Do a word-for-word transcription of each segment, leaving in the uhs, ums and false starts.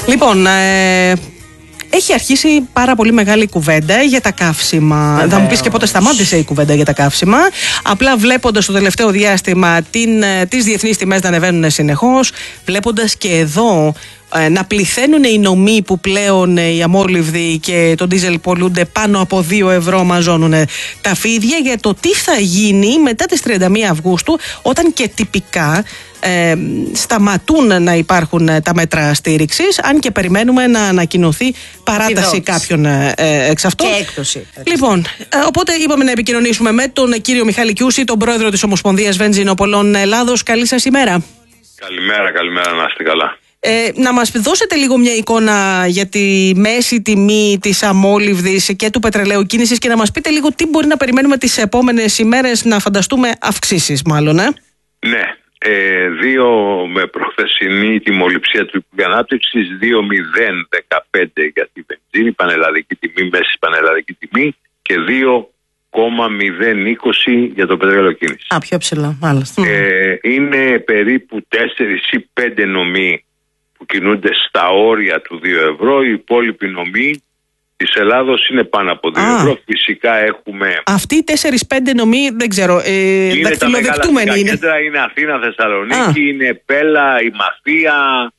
Λοιπόν, ε, έχει αρχίσει πάρα πολύ μεγάλη κουβέντα για τα καύσιμα. Βεβαίως. Θα μου πεις και πότε σταμάτησε η κουβέντα για τα καύσιμα. Απλά βλέποντας το τελευταίο διάστημα την, τις διεθνείς τιμές να ανεβαίνουν συνεχώς, βλέποντας και εδώ ε, να πληθαίνουν οι νομοί που πλέον οι αμόλυβδοι και το ντίζελ πολλούνται πάνω από δύο ευρώ, μαζώνουν τα φίδια για το τι θα γίνει μετά τις τριάντα μία Αυγούστου, όταν και τυπικά Ε, σταματούν να υπάρχουν τα μέτρα στήριξης, αν και περιμένουμε να ανακοινωθεί παράταση κάποιων ε, εξ αυτών. Και έκπτωση. Λοιπόν, ε, οπότε είπαμε να επικοινωνήσουμε με τον κύριο Μιχάλη Κιούση, τον πρόεδρο της Ομοσπονδίας Βενζινοπολών Ελλάδος. Καλή σας ημέρα. Καλημέρα, καλημέρα, να είστε καλά. Ε, να μας δώσετε λίγο μια εικόνα για τη μέση τιμή της αμόλυβδης και του πετρελαίου κίνησης και να μας πείτε λίγο τι μπορεί να περιμένουμε τις επόμενες ημέρες, να φανταστούμε αυξήσεις μάλλον, ε? Ναι. Ε, δύο με προχθεσινή τιμοληψία του Υπουργείου Ανάπτυξης, δύο κόμμα μηδέν δεκαπέντε για τη βενζίνη, πανελλαδική τιμή, μέση πανελλαδική τιμή, και δύο κόμμα μηδέν είκοσι για το πετρέλαιο κίνηση. Α, πιο ψηλά, μάλιστα. Ε, είναι περίπου τέσσερις ή πέντε νομοί που κινούνται στα όρια του δύο ευρώ, οι υπόλοιποι νομοί της Ελλάδος είναι πάνω από δύο ευρώ. Φυσικά έχουμε. Αυτοί οι τέσσερις πέντε νομοί, δεν ξέρω. Ε, είναι τα μεγαλύτερα είναι. κέντρα, είναι Αθήνα, Θεσσαλονίκη, Α. είναι Πέλα, η Μαθία.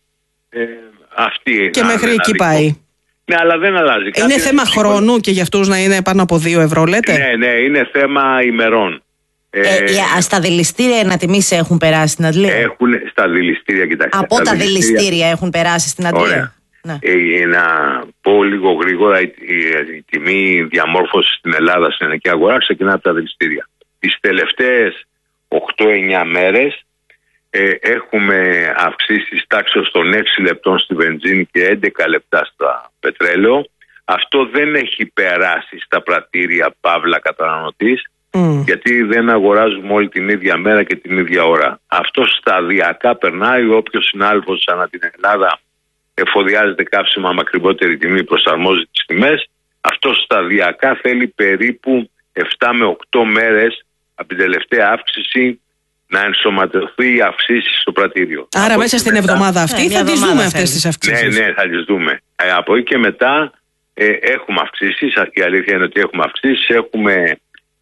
Ε, αυτή. Και μέχρι εκεί δικό. πάει. Ναι, αλλά δεν αλλάζει. Είναι Κάτι θέμα είναι χρόνου και για αυτούς να είναι πάνω από δύο ευρώ, λέτε. Ναι, ναι, είναι θέμα ημερών. Ε, ε, στα δηληστήρια ανατιμήσεις έχουν περάσει στην Αντλία. Έχουν στα δηληστήρια, κοιτάξτε. Από τα δηληστήρια, δηληστήρια έχουν περάσει στην Αντλία. Ωραία. Ναι. Ε, να πω λίγο γρήγορα, η, η, η τιμή διαμόρφωση στην Ελλάδα στην ελληνική αγορά ξεκινά από τα δηληστήρια. Τις τελευταίες οκτώ εννιά μέρες ε, έχουμε αυξήσεις τάξεως των έξι λεπτών στη βενζίνη και έντεκα λεπτά στο πετρέλαιο. Αυτό δεν έχει περάσει στα πρατήρια παύλα καταναλωτής, mm. γιατί δεν αγοράζουμε όλη την ίδια μέρα και την ίδια ώρα. Αυτό σταδιακά περνάει. Όποιος συνάδελφος ανά την Ελλάδα εφοδιάζεται καύσιμα με ακριβότερη τιμή, προσαρμόζει τις τιμές. Αυτό σταδιακά θέλει περίπου επτά με οκτώ μέρες από την τελευταία αύξηση να ενσωματωθεί η αυξήση στο πρατήριο. Άρα από μέσα στην μετά, εβδομάδα αυτή ναι, θα τις δούμε αυτές τις αυξήσεις. Ναι, ναι, θα τις δούμε. Ε, από εκεί και μετά ε, έχουμε αυξήσεις. Η αλήθεια είναι ότι έχουμε αυξήσεις. Έχουμε,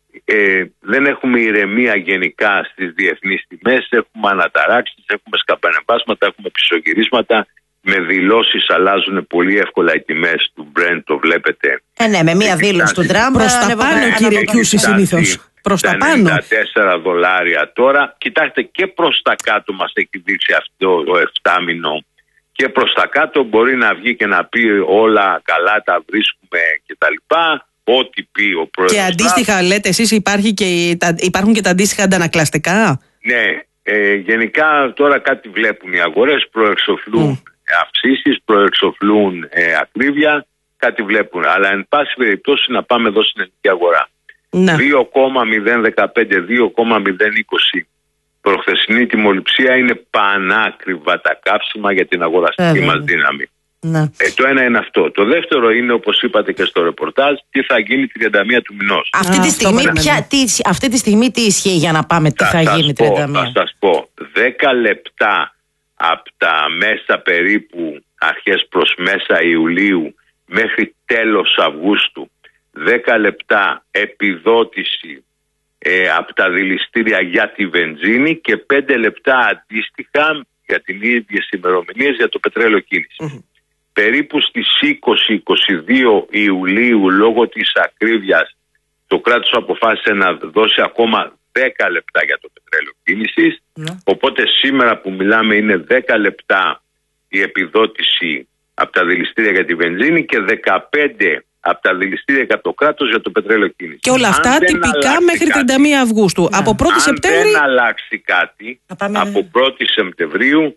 ε, δεν έχουμε ηρεμία γενικά στις διεθνείς τιμές. Έχουμε αναταράξεις, έχουμε σκαμπανεβάσματα, έχουμε πισωγυρίσματα. Με δηλώσεις αλλάζουν πολύ εύκολα οι τιμές του Brent, το βλέπετε. Ε, ναι, με μία δήλωση του Τραμπ. Προς τα πάνω, κύριε Κιούση, συνήθως. Προς τα πάνω. ενενήντα τέσσερα δολάρια τώρα. Κοιτάξτε, και προς τα κάτω μας έχει δείξει αυτό το εφτάμινο. Και προς τα κάτω μπορεί να βγει και να πει όλα καλά, τα βρίσκουμε κτλ. Ό,τι πει ο πρόεδρος. Και αντίστοιχα, λέτε εσείς, υπάρχει και, τα, υπάρχουν και τα αντίστοιχα αντανακλαστικά. Ναι, ε, γενικά τώρα κάτι βλέπουν οι αγορές, προεξοφλούν. Mm. αυξήσεις, προεξοφλούν ε, ακρίβεια, κάτι βλέπουν. Αλλά εν πάση περιπτώσει να πάμε εδώ στην ελληνική αγορά. Ναι. δύο κόμμα μηδέν δεκαπέντε, δύο κόμμα μηδέν είκοσι προχθεσινή τιμοληψία είναι πανάκριβα τα καύσιμα για την αγοραστική ε, μας δύναμη. Ναι. Ε, το ένα είναι αυτό. Το δεύτερο είναι, όπως είπατε και στο ρεπορτάζ, τι θα γίνει τριάντα μία του μηνός. Αυτή, Α, τη, στιγμή, ποια, τι, αυτή τη στιγμή τι ισχύει για να πάμε, τι θα, θα γίνει πω, τριάντα μία. Θα σας πω, δέκα λεπτά από τα μέσα περίπου αρχές προς μέσα Ιουλίου μέχρι τέλος Αυγούστου, δέκα λεπτά επιδότηση ε, από τα δηληστήρια για τη βενζίνη και πέντε λεπτά αντίστοιχα για την ίδιες ημερομηνίες για το πετρέλαιο κίνηση. Mm-hmm. Περίπου στις είκοσι με είκοσι δύο Ιουλίου, λόγω της ακρίβειας, το κράτος αποφάσισε να δώσει ακόμα δέκα λεπτά για το πετρέλαιο κίνησης. Ναι. Οπότε σήμερα που μιλάμε είναι δέκα λεπτά η επιδότηση από τα δηληστήρια για τη βενζίνη και δεκαπέντε από τα δηληστήρια για το κράτος για το πετρέλαιο κίνησης. Και όλα αυτά τυπικά μέχρι τριάντα μία Αυγούστου. Ναι. Από πρώτη Σεπτέμβρη. Αν δεν αλλάξει κάτι, από πρώτη Σεπτεμβρίου,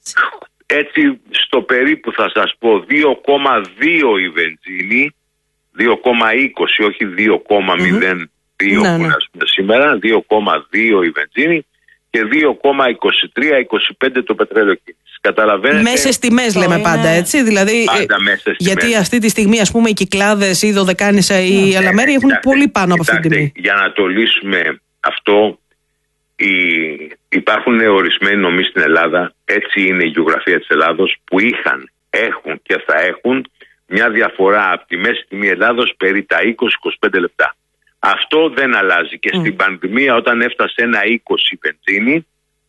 έτσι στο περίπου θα σας πω δύο κόμμα δύο η βενζίνη, δύο κόμμα είκοσι, όχι δύο κόμμα μηδέν δύο mm-hmm. που είναι ναι. σήμερα, δύο κόμμα δύο η βενζίνη και δύο κόμμα είκοσι τρία είκοσι πέντε το πετρέλαιο κίνησης. Καταλαβαίνετε. Μέσες τιμές λέμε πάντα, έτσι. Δηλαδή, πάντα μέσες γιατί τιμές. Αυτή τη στιγμή, ας πούμε, οι Κυκλάδες, η Δωδεκάνησα, οι yeah. Αλαμέροι έχουν κοιτάξτε, πολύ πάνω από αυτή την τιμή. Για να το λύσουμε αυτό, οι... υπάρχουν ορισμένοι νομοί στην Ελλάδα, έτσι είναι η γεωγραφία της Ελλάδος, που είχαν έχουν και θα έχουν μια διαφορά από τη μέση τιμή Ελλάδος περί τα είκοσι με είκοσι πέντε λεπτά. Αυτό δεν αλλάζει και mm. στην πανδημία, όταν έφτασε ένα είκοσι βενζίνη,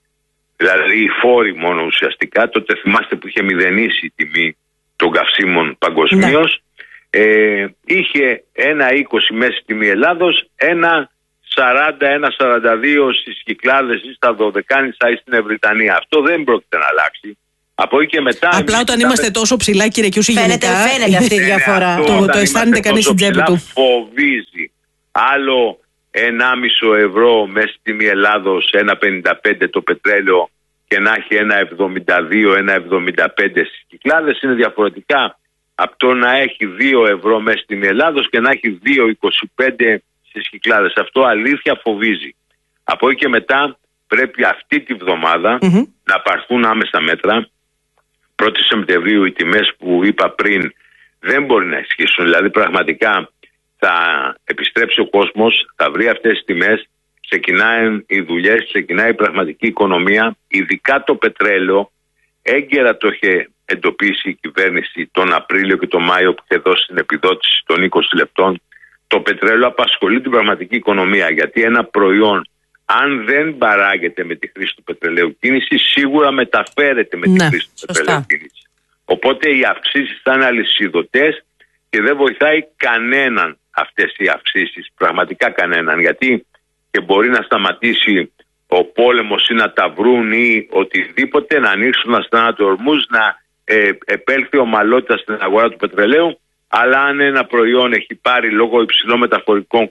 δηλαδή οι φόροι μόνο ουσιαστικά, τότε θυμάστε που είχε μηδενίσει η τιμή των καυσίμων παγκοσμίως, ναι. ε, είχε ένα είκοσι μέση τιμή Ελλάδος, ένα σαράντα, ένα σαράντα δύο στις Κυκλάδες ή στα Δωδεκάνησα ή στην Ευρυτανία. Αυτό δεν πρόκειται να αλλάξει. Από εκεί και μετά. Απλά όταν είμαστε τόσο ψηλά, κύριε Κιούση, φαίνεται, γενικά, φαίνεται αυτή η διαφορά. Αυτό, το, το αισθάνεται κανείς στην τσέπη του. Φοβίζει. Άλλο ενάμισο ευρώ μέσα στη τιμή Ελλάδος, ένα πενήντα πέντε το πετρέλαιο και να έχει ένα εβδομήντα δύο, ένα εβδομήντα πέντε στις Κυκλάδες είναι διαφορετικά από το να έχει δύο ευρώ μέσα στη τιμή Ελλάδος και να έχει δύο είκοσι πέντε στις Κυκλάδες. Αυτό αλήθεια φοβίζει. Από εκεί και μετά πρέπει αυτή τη βδομάδα mm-hmm. να πάρθουν άμεσα μέτρα. πρώτη Σεπτεμβρίου οι τιμές που είπα πριν δεν μπορεί να ισχύσουν. Δηλαδή πραγματικά θα επιστρέψει ο κόσμος, θα βρει αυτές τις τιμές, ξεκινάει οι δουλειές, ξεκινάει η πραγματική οικονομία, ειδικά το πετρέλαιο. Έγκαιρα το είχε εντοπίσει η κυβέρνηση τον Απρίλιο και τον Μάιο που είχε δώσει την επιδότηση των είκοσι λεπτών. Το πετρέλαιο απασχολεί την πραγματική οικονομία, γιατί ένα προϊόν, αν δεν παράγεται με τη χρήση του πετρελαίου κίνηση, σίγουρα μεταφέρεται με τη ναι, χρήση του πετρελαίου κίνηση. Οπότε οι αυξήσεις θα είναι αλυσιδωτές και δεν βοηθάει κανέναν αυτές οι αυξήσεις, πραγματικά κανέναν, γιατί και μπορεί να σταματήσει ο πόλεμος ή να τα βρουν ή οτιδήποτε, να ανοίξουν αστρανά του Ορμούζ, να ε, επέλθει ομαλότητα στην αγορά του πετρελαίου, αλλά αν ένα προϊόν έχει πάρει λόγω υψηλών μεταφορικών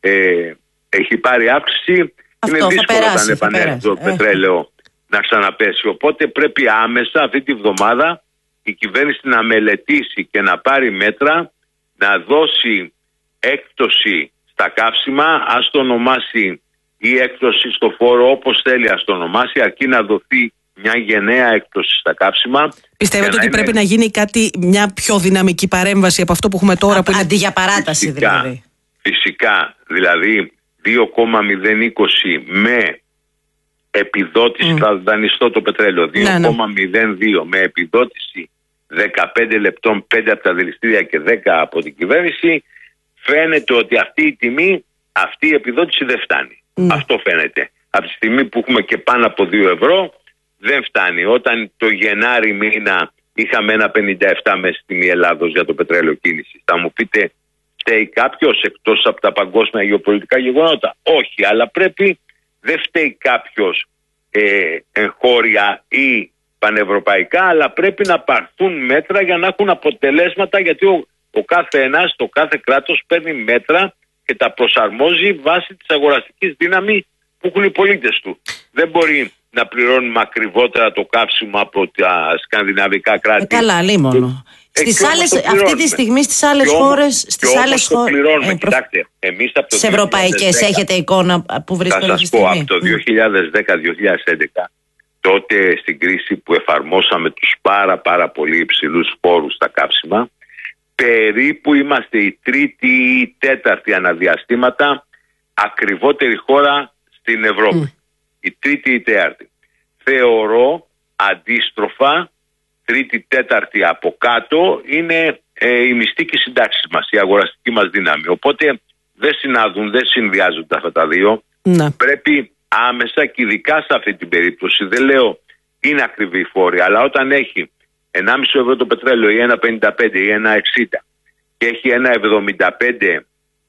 ε, έχει πάρει αύξηση, αυτό είναι δύσκολο περάσει, όταν επανέλθει το πετρέλαιο ε. να ξαναπέσει. Οπότε πρέπει άμεσα αυτή τη βδομάδα η κυβέρνηση να μελετήσει και να πάρει μέτρα, να δώσει έκπτωση στα καύσιμα, ας το ονομάσει ή έκπτωση στο φόρο όπως θέλει, ας το ονομάσει, αρκεί να δοθεί μια γενναία έκπτωση στα καύσιμα. Πιστεύετε ότι είναι... πρέπει να γίνει κάτι, μια πιο δυναμική παρέμβαση από αυτό που έχουμε τώρα, Α, που είναι αντί για παράταση φυσικά, δηλαδή. Φυσικά, δηλαδή δύο κόμμα μηδέν είκοσι με επιδότηση, mm. θα δανειστώ το πετρέλαιο, δύο κόμμα μηδέν δύο με επιδότηση δεκαπέντε λεπτών, πέντε από τα δηληστήρια και δέκα από την κυβέρνηση, φαίνεται ότι αυτή η τιμή, αυτή η επιδότηση δεν φτάνει. Mm. Αυτό φαίνεται. Από τη στιγμή που έχουμε και πάνω από δύο ευρώ, δεν φτάνει. Όταν το Γενάρη μήνα είχαμε ένα πενήντα επτά μέση τιμή Ελλάδος για το πετρέλαιο κίνηση, θα μου πείτε, φταίει κάποιος εκτός από τα παγκόσμια γεωπολιτικά γεγονότα? Όχι, αλλά πρέπει, δεν φταίει κάποιος ε, εγχώρια ή πανευρωπαϊκά, αλλά πρέπει να πάρθουν μέτρα για να έχουν αποτελέσματα, γιατί ο, ο κάθε ένας, το κάθε κράτος παίρνει μέτρα και τα προσαρμόζει βάσει της αγοραστικής δύναμης που έχουν οι πολίτες του. Δεν μπορεί να πληρώνουμε ακριβότερα το καύσιμο από τα σκανδιναβικά κράτη. Ε, καλά, λίμωνο. Στις άλλες, αυτή τη στιγμή στις άλλες χώρες, στις άλλες χώρες, ε, κοιτάξτε, εμείς από το σε ευρωπαϊκές έχετε εικόνα που βρίσκονται στη στιγμή? Θα σας πω, από το δύο χιλιάδες δέκα δύο χιλιάδες έντεκα, τότε στην κρίση που εφαρμόσαμε τους πάρα πάρα πολύ υψηλούς φόρους στα καύσιμα, περίπου είμαστε η τρίτη ή τέταρτη αναδιαστήματα ακριβότερη χώρα στην Ευρώπη. Mm. Η τρίτη ή τέταρτη. Θεωρώ αντίστροφα, τρίτη, τέταρτη από κάτω είναι ε, η μυστική συντάξη μας, η αγοραστική μας δύναμη. Οπότε δεν συνάδουν, δεν συνδυάζονται αυτά τα δύο. Να. Πρέπει άμεσα και ειδικά σε αυτή την περίπτωση, δεν λέω είναι ακριβή η φόρη, αλλά όταν έχει ενάμιση ευρώ το πετρέλαιο ή ένα πενήντα πέντε ή ένα εξήντα και έχει ένα εβδομήντα πέντε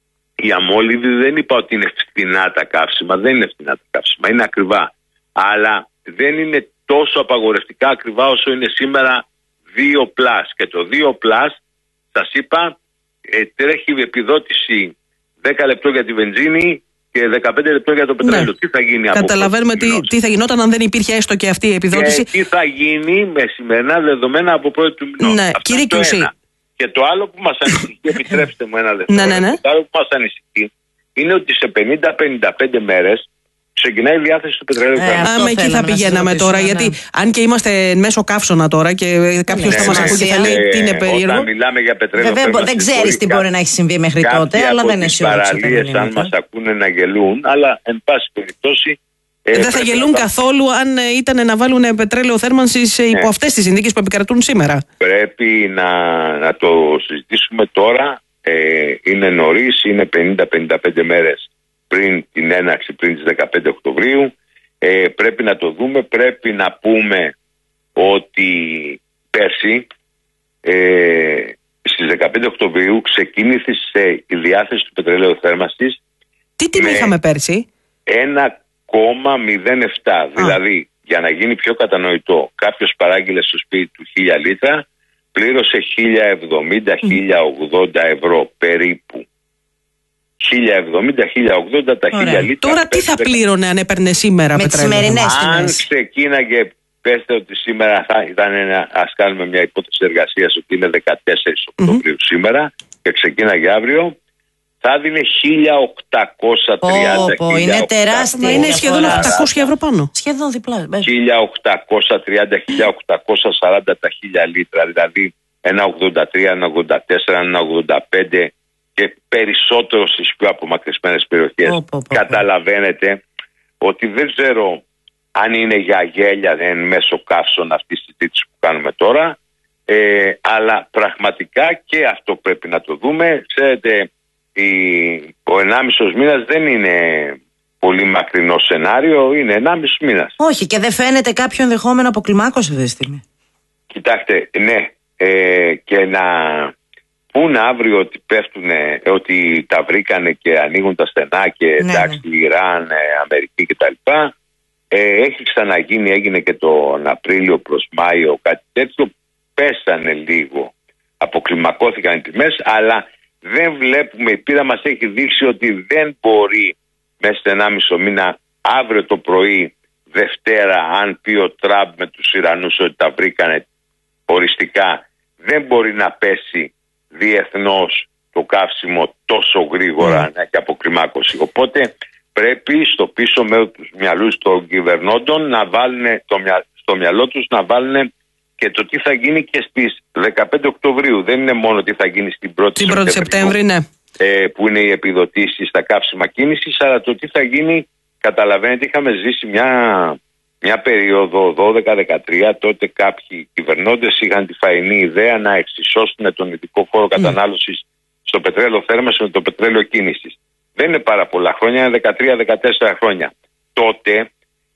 η αμόλυβη, δεν είπα ότι είναι φθηνά τα καύσιμα, δεν είναι φθηνά τα καύσιμα, είναι ακριβά. Αλλά δεν είναι τόσο απαγορευτικά ακριβά όσο είναι σήμερα δύο πλας. Και το δύο πλας, σας είπα, ε, τρέχει επιδότηση δέκα λεπτό για τη βενζίνη και δεκαπέντε λεπτό για το πετρέλαιο. Ναι. Τι θα γίνει από Καταλαβαίνουμε τι, τι θα γινόταν αν δεν υπήρχε έστω και αυτή η επιδότηση. Και τι θα γίνει με σημερινά δεδομένα από πρώτη του μηνός. Ναι, κύριε Κιούση. Και το άλλο που μας ανησυχεί, επιτρέψτε μου ένα δευτερόλεπτο, ναι, ναι, ναι. το άλλο που μας ανησυχεί είναι ότι σε πενήντα με πενήντα πέντε μέρες ξεκινάει η διάθεση του πετρελαίου. Ε, Άμα εκεί θα πηγαίναμε τώρα, ναι. γιατί αν και είμαστε μέσω καύσωνα τώρα και κάποιος ναι, θα μας ακούει και θα λέει τι είναι περίεργο. Όταν μιλάμε για πετρέλαιο, βέβαια δεν ξέρεις τι μπορεί να έχει συμβεί μέχρι τότε, αλλά δεν είναι σίγουρο. Κάποιοι από τις παραλίες, αν μας ακούνε, να γελούν, αλλά εν πάση περιπτώσει Ε, δεν θα γελούν να... καθόλου αν ήταν να βάλουν πετρέλαιο θέρμανσης ναι. υπό αυτές τις συνθήκες που επικρατούν σήμερα. Πρέπει να, να το συζητήσουμε τώρα. Ε, είναι νωρίς, είναι πενήντα με πενήντα πέντε μέρες πριν την έναρξη, πριν τις δεκαπέντε Οκτωβρίου. Ε, πρέπει να το δούμε. Πρέπει να πούμε ότι πέρσι ε, στις δεκαπέντε Οκτωβρίου ξεκίνησε η διάθεση του πετρελαίου θέρμανσης. Τι τιμή είχαμε πέρσι? ένα κόμμα μηδέν επτά. Δηλαδή, για να γίνει πιο κατανοητό, κάποιος παράγγειλε στο σπίτι του χίλια λίτρα, πλήρωσε χίλια εβδομήντα με χίλια ογδόντα ευρώ περίπου. χίλια εβδομήντα με χίλια ογδόντα τα χίλια λίτρα. Τώρα τι θα πλήρωνε αν έπαιρνε σήμερα με πετρέλαιο? τις σημερινές τιμές. Αν ξεκίναγε, πέστε ότι σήμερα θα ήταν ένα, ας κάνουμε μια υπόθεση εργασίας ότι είναι δεκατέσσερις Οκτωβρίου mm-hmm. σήμερα και ξεκίναγε αύριο, θα δίνει χίλια οκτακόσια τριάντα. Oh, oh, είναι τεράστια. Είναι σχεδόν οκτακόσια ευρώ πάνω. Σχεδόν διπλά. χίλια οκτακόσια τριάντα με χίλια οκτακόσια σαράντα τα χίλια λίτρα. Δηλαδή ένα ογδόντα τρία, ένα ογδόντα τέσσερα, ένα ογδόντα πέντε και περισσότερο στις πιο απομακρυσμένες περιοχές. Oh, oh, oh, Καταλαβαίνετε ότι δεν ξέρω αν είναι για γέλια εν μέσω καύσων αυτή τη συζήτηση που κάνουμε τώρα. Ε, αλλά πραγματικά και αυτό πρέπει να το δούμε. Ξέρετε, ο ενάμισος μήνας δεν είναι πολύ μακρινό σενάριο, είναι ενάμισος μήνας. Όχι, και δεν φαίνεται κάποιο ενδεχόμενο αποκλιμάκωση αυτή τη στιγμή. Κοιτάξτε, ναι, ε, και να πούν αύριο ότι πέφτουνε, ότι τα βρήκανε και ανοίγουν τα στενά και ναι, εντάξει, ναι. Ιράν, Αμερική κτλ. Ε, έχει ξαναγίνει, έγινε και τον Απρίλιο προς Μάιο κάτι τέτοιο, πέσανε λίγο, αποκλιμακώθηκαν οι τιμές, αλλά δεν βλέπουμε, η πείρα μας έχει δείξει ότι δεν μπορεί μέσα σε ενάμισο μήνα αύριο το πρωί Δευτέρα, αν πει ο Τραμπ με τους Ιρανούς ότι τα βρήκανε οριστικά, δεν μπορεί να πέσει διεθνώς το καύσιμο τόσο γρήγορα mm. να έχει αποκλιμάκωση. Οπότε πρέπει στο πίσω μέρος του μυαλούς των κυβερνώντων να βάλουν το μυα... στο μυαλό τους να βάλουν και το τι θα γίνει και στις δεκαπέντε Οκτωβρίου. Δεν είναι μόνο τι θα γίνει στην πρώτη Σεπτέμβρη, ναι. ε, που είναι οι επιδοτήσεις στα καύσιμα κίνησης, αλλά το τι θα γίνει, καταλαβαίνετε, είχαμε ζήσει μια, μια περίοδο δώδεκα δεκατρία, τότε κάποιοι κυβερνώντες είχαν τη φαϊνή ιδέα να εξισώσουν τον ειδικό φόρο κατανάλωσης στο πετρέλαιο θέρμανσης με το πετρέλαιο κίνησης. Δεν είναι πάρα πολλά χρόνια, είναι δεκατρία δεκατέσσερα χρόνια. Τότε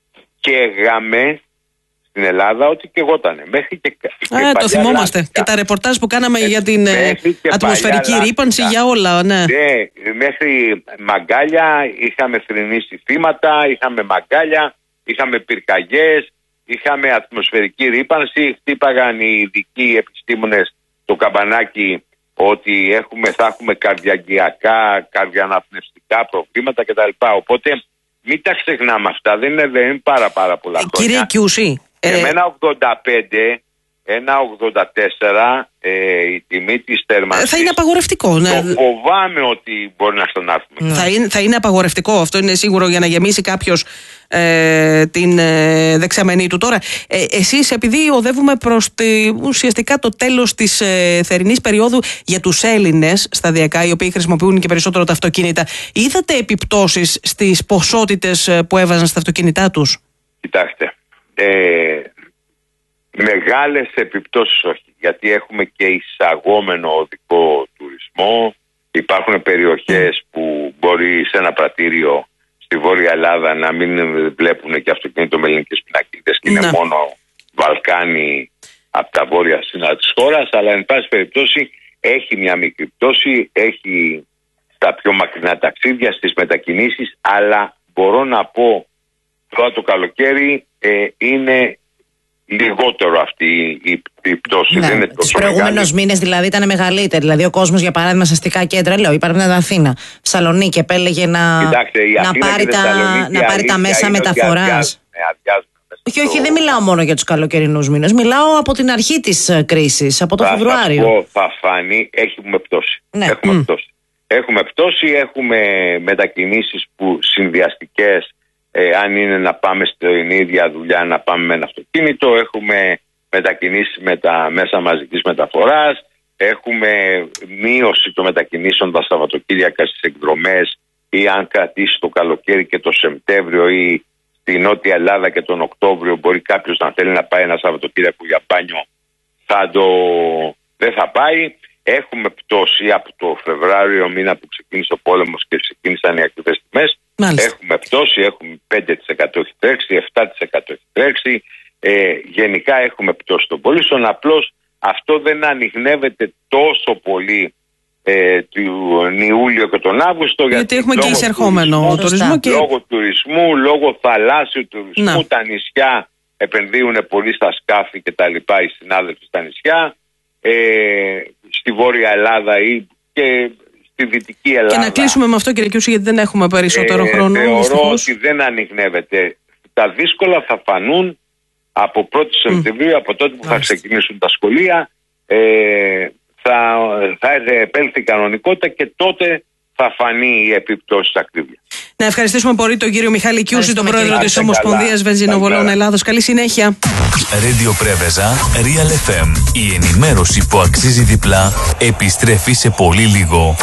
καίγαμε στην Ελλάδα ό,τι καιγότανε. Μέχρι και, και Α, το θυμόμαστε. Λάσκα. Και τα ρεπορτάζ που κάναμε ε, για την ατμοσφαιρική ρύπανση, για όλα. Ναι. ναι, μέχρι μαγκάλια, είχαμε θρηνήσει θύματα, είχαμε μαγκάλια, είχαμε πυρκαγιές, είχαμε ατμοσφαιρική ρύπανση, χτύπαγαν οι ειδικοί επιστήμονες το καμπανάκι ότι έχουμε, θα έχουμε καρδιαγγειακά, καρδιαναπνευστικά προβλήματα κτλ. Οπότε μην τα ξεχνάμε αυτά, δεν είναι, δεν είναι πάρα πάρα πολλά χρόνια. Κύριε Κιούση, και με ένα ογδόντα πέντε, ένα ογδόντα τέσσερα ε, η τιμή της θέρμανσης θα είναι απαγορευτικό. Ναι. Το φοβάμαι ότι μπορεί να ξανάρθουμε. Θα είναι, θα είναι απαγορευτικό, αυτό είναι σίγουρο, για να γεμίσει κάποιος ε, την ε, δεξαμενή του. Τώρα, ε, εσείς, επειδή οδεύουμε προς τη, ουσιαστικά το τέλος της ε, θερινής περίοδου για τους Έλληνες σταδιακά, οι οποίοι χρησιμοποιούν και περισσότερο τα αυτοκίνητα, είδατε επιπτώσεις στις ποσότητες που έβαζαν στα αυτοκίνητά τους? Κοιτάξτε, ε, μεγάλες επιπτώσεις όχι, γιατί έχουμε και εισαγόμενο οδικό τουρισμό. Υπάρχουν περιοχές mm. που μπορεί σε ένα πρατήριο στη Βόρεια Ελλάδα να μην βλέπουν και αυτοκίνητο με ελληνικές πινακίδες και mm. είναι μόνο Βαλκάνι από τα βόρεια σύνορα της χώρας, αλλά εν πάση περιπτώσει έχει μια μικρή πτώση, έχει στα πιο μακρινά ταξίδια, στις μετακινήσεις, αλλά μπορώ να πω τώρα το καλοκαίρι ε, είναι λιγότερο αυτή η, η πτώση. Ναι, τους προηγούμενους μήνες δηλαδή ήταν μεγαλύτερη. Δηλαδή ο κόσμος, για παράδειγμα, σε αστικά κέντρα, λέω, υπάρχει την Αθήνα, Θεσσαλονίκη, επέλεγε να, Κοιτάξτε, να, πάρει τα, να πάρει τα μέσα μεταφοράς. Όχι, όχι, δεν μιλάω μόνο για τους καλοκαιρινούς μήνες. Μιλάω από την αρχή της κρίσης, από το θα Φεβρουάριο. Θα, θα φανεί, έχουμε πτώση. Ναι. Έχουμε, mm. πτώση. έχουμε πτώση, έχουμε μετακινήσεις που συνδυαστικές, ε, αν είναι να πάμε στην ίδια δουλειά, να πάμε με ένα αυτοκίνητο. Έχουμε μετακινήσεις με τα μέσα μαζικής μεταφοράς. Έχουμε μείωση των μετακινήσεων τα Σαββατοκύριακα στις εκδρομές, ή αν κρατήσει το καλοκαίρι και το Σεπτέμβριο ή στη Νότια Ελλάδα και τον Οκτώβριο μπορεί κάποιος να θέλει να πάει ένα Σαββατοκύριακο για μπάνιο, θα το... δεν θα πάει. Έχουμε πτώση από το Φεβράριο μήνα που ξεκίνησε ο πόλεμος και ξεκίνησαν οι ακριβές τιμές. Έχουμε πτώση, έχουμε πέντε τοις εκατό έχει τρέξει, επτά τοις εκατό έχει τρέξει. Ε, γενικά έχουμε πτώση των πωλήσεων. Απλώς αυτό δεν ανιχνεύεται τόσο πολύ ε, τον Ιούλιο και τον Αύγουστο. Γιατί, γιατί έχουμε και εισερχόμενο τουρισμού, τουρισμό. Και... Λόγω τουρισμού, λόγω θαλάσσιου τουρισμού, να. Τα νησιά επενδύουν πολύ στα σκάφη και τα λοιπά, οι συνάδελφοι στα νησιά. Ε, στη Βόρεια Ελλάδα ή και στη Δυτική Ελλάδα. Και να κλείσουμε με αυτό, κύριε Κιούση, γιατί δεν έχουμε περισσότερο ε, χρόνο. Θεωρώ δυστυχώς. ότι δεν ανιχνεύεται. Τα δύσκολα θα φανούν από πρώτη mm. Σεπτεμβρίου, από τότε που Μάλιστα. θα ξεκινήσουν τα σχολεία. Ε, θα, θα επέλθει η κανονικότητα και τότε θα φανεί η επίπτωση της ακρίβειας. Να ευχαριστήσουμε πολύ τον κύριο Μιχάλη Κιούση, τον πρόεδρο της Ομοσπονδίας Βενζινοβολών Ελλάδος. Καλή συνέχεια. Radio Preveza, Real εφ εμ. Η ενημέρωση που αξίζει διπλά επιστρέφει σε πολύ λίγο.